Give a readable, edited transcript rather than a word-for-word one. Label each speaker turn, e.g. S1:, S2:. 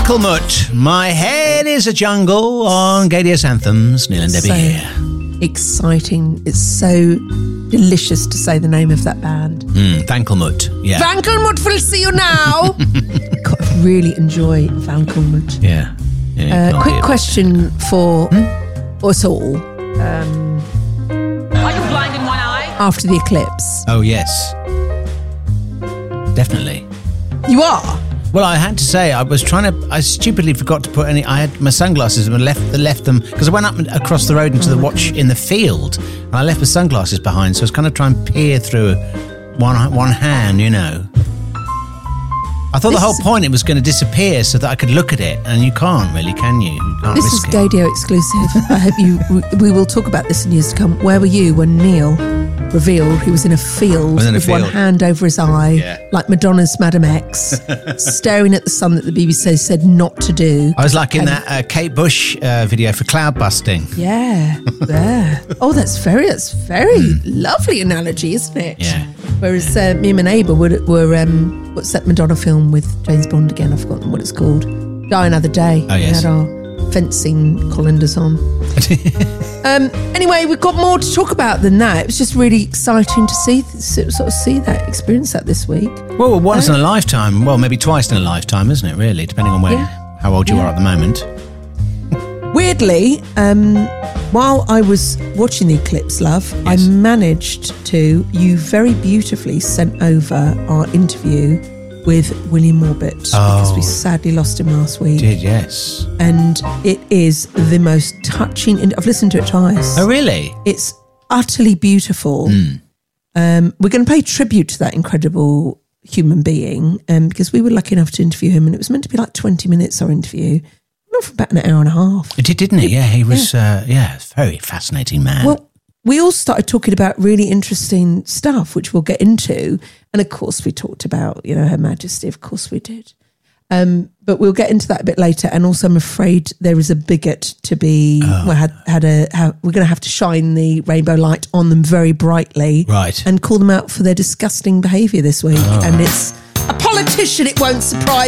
S1: Anklemut, My Head is a Jungle on Gaydius Anthems. Neil and Debbie here.
S2: Exciting. It's so delicious to say the name of that band.
S1: Vankelmut, yeah.
S2: Vankelmut will see you now. God, I really enjoy Vankelmut.
S1: Yeah.
S2: Quick question for us all.
S3: Are you blind in one eye?
S2: After the eclipse.
S1: Oh, yes. Definitely.
S2: You are?
S1: Well, I had to say, I stupidly forgot to put I had my sunglasses and left them, because I went up across the road into the watch in the field, and I left my sunglasses behind, so I was kind of trying to peer through one hand, you know. I thought the whole point, it was going to disappear so that I could look at it, and you can't really, can you? You can't
S2: This
S1: risk
S2: is
S1: it.
S2: Gaydio exclusive. I hope we will talk about this in years to come. Where were you when Neil revealed he was in a field with one hand over his eye, like Madonna's Madam X, staring at the sun that the BBC said not to do?
S1: I was like in that Kate Bush video for cloud busting.
S2: Yeah, there. Oh, that's very lovely analogy, isn't it?
S1: Yeah.
S2: Whereas me and my neighbour were what's that Madonna film with James Bond again? I've forgotten what it's called. Die Another Day.
S1: Oh, yes.
S2: We had our fencing colanders on. Anyway, we've got more to talk about than that. It was just really exciting to experience that this week.
S1: Well, once in a lifetime. Well, maybe twice in a lifetime, isn't it, really? Depending on how old you are at the moment.
S2: Weirdly, while I was watching the eclipse, love, I managed to, you very beautifully sent over our interview with William Orbit, because we sadly lost him last week.
S1: Did, yes.
S2: And it is the most touching, I've listened to it twice.
S1: Oh, really?
S2: It's utterly beautiful. We're going to pay tribute to that incredible human being, because we were lucky enough to interview him, and it was meant to be like 20 minutes, our interview. Not for about an hour and a half.
S1: It did, didn't it? Yeah, he was, very fascinating man.
S2: Well, we all started talking about really interesting stuff, which we'll get into. And of course, we talked about, Her Majesty. Of course we did. But we'll get into that a bit later. And also, I'm afraid there is a bigot to be, we're going to have to shine the rainbow light on them very brightly.
S1: Right.
S2: And call them out for their disgusting behaviour this week. And it's a politician, it won't surprise